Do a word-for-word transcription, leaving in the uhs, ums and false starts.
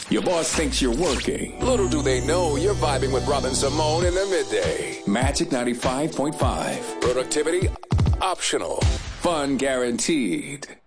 Your boss thinks you're working. Little do they know you're vibing with Robin Simone in the midday. Magic ninety-five point five. Productivity optional. Fun guaranteed.